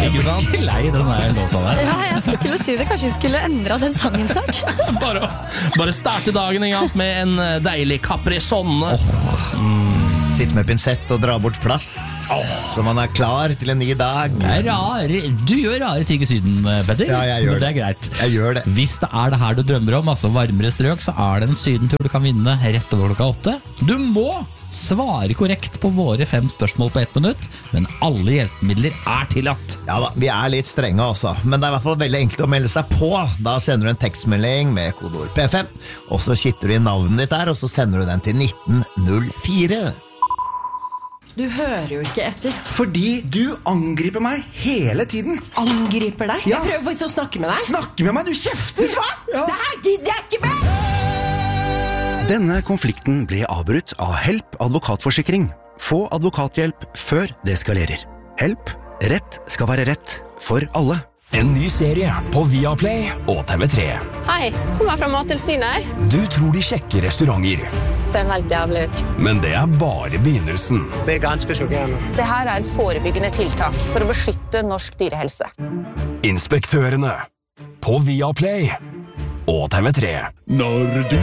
Ikke sant? Ikke lei den der låta der. Ja, jeg skulle til å si det. Kanskje vi skulle endre den sangen snart. Bare starte dagen igjen med en deilig Capri-Sonne. Sitte med pinsett og dra bort flass, så man klar til en ny dag. Du gjør rare ting i Syden, Petter. Ja, jeg gjør Men det det. greit. Jeg gjør det. Hvis det det her du drømmer om, altså varmere strøk, så det en sydentur du kan vinne rett over klokka 8. Du må svare korrekt på våre 5 spørsmål på 1 minutt, men alle hjelpemidler tillatt. Ja da, vi litt strenge også, men det i hvert fall veldig enkelt å melde seg på. Da sender du en tekstmelding med kodeord P5, og så kitter du inn navnet ditt der, og så sender du den til 1904. Du hører jo ikke etter. Fordi du angriper meg hele tiden. Angriper deg? Ja. Jeg prøver faktisk å snakke med deg. Snakke med meg, du kjefter! Vet du hva? Ja. Det her gidder jeg ikke med! Denne konflikten ble avbrutt av Help advokatforsikring. Få advokathjelp før det eskalerer. Help. Rett skal være rett for alle. En ny serie på Viaplay og TV3. Hei, kommer fra Mattilsynet. Du tror de sjekker restauranter, Ser helt jævlig ut. men det bare begynnelsen. Det ganske sjokkerende. Det her et forebyggende tiltak for å beskytte norsk dyrehelse. Inspektørene på Viaplay og TV3. Når du